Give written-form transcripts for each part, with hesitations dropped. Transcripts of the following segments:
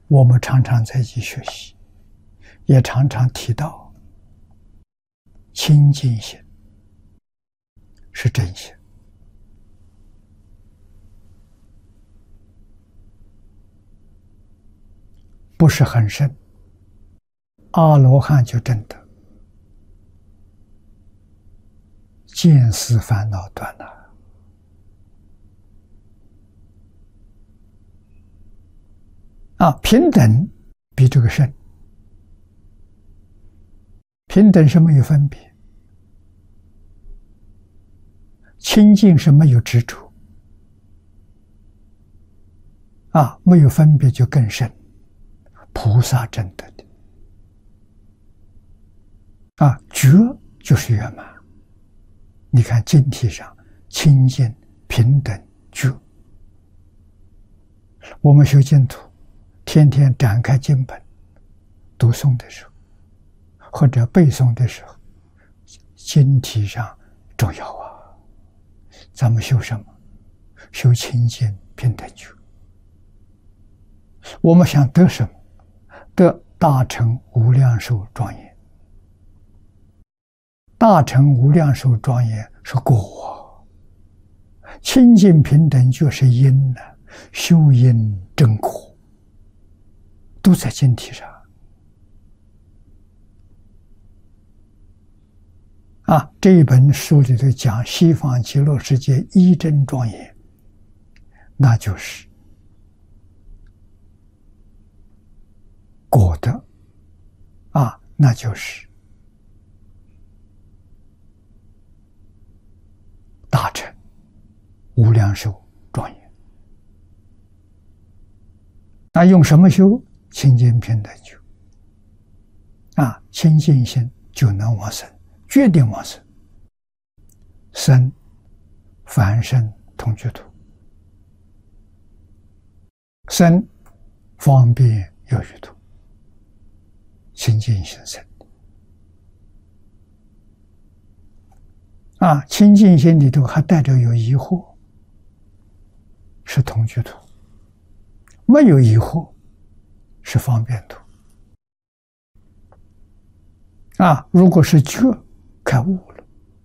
我们常常在一起学习，也常常提到清净心是真心。不是很深，阿罗汉就证得见思烦恼断了。平等比这个深，平等是没有分别，清净是没有执着，没有分别就更深。菩萨证得的觉就是圆满。你看经题上清净平等觉，我们修净土天天展开经本读诵的时候或者背诵的时候，经题上重要啊。咱们修什么？修清净平等觉。我们想得什么？得大乘无量寿庄严。大乘无量寿庄严是果，清净平等就是因呢，修因正果，都在经题上。这一本书里头讲西方极乐世界一真庄严，那就是果的那就是大乘无量寿庄严。那用什么修？清净平等觉清净心就能往生，决定往生。生凡圣同居土，生方便有余土，清净心生清净心里头还带着有疑惑，是同居土；没有疑惑，是方便土。如果是觉开悟了，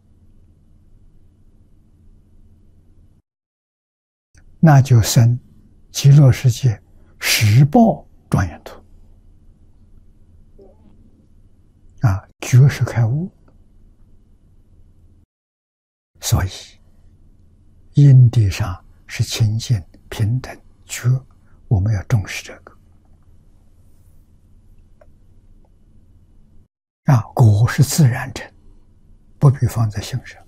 那就生极乐世界十报庄严土。觉是开悟，所以因地上是清净平等觉，我们要重视这个。果是自然成，不必放在心上。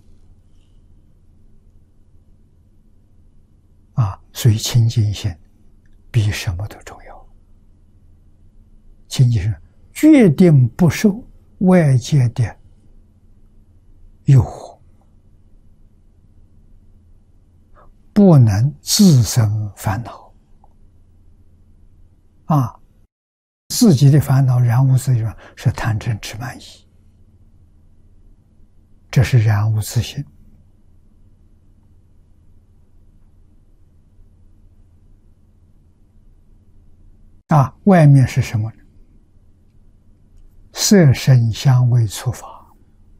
所以清净心比什么都重要。清净心决定不受外界的诱惑，不能自生烦恼。自己的烦恼染污自己是贪嗔痴慢疑，这是染污自心。外面是什么呢？色声香味触法，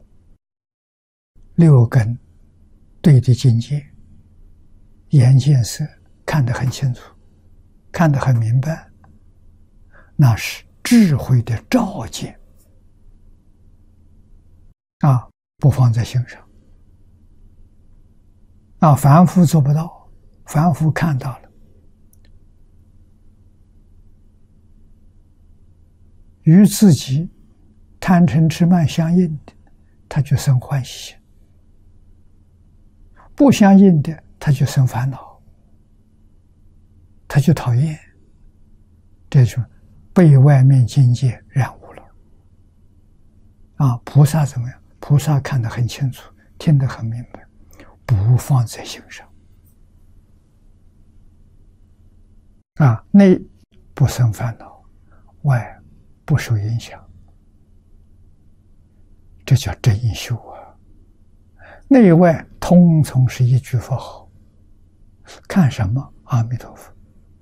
六根对的境界，眼见色看得很清楚，看得很明白，那是智慧的照见不放在心上。凡夫做不到，凡夫看到了，与自己贪嗔痴慢相应的，他就生欢喜；不相应的，他就生烦恼，他就讨厌。这就被外面境界染污了。菩萨怎么样？菩萨看得很清楚，听得很明白，不放在心上。内不生烦恼，外不受影响，这叫真修内外通从是一句佛号。看什么？阿弥陀佛。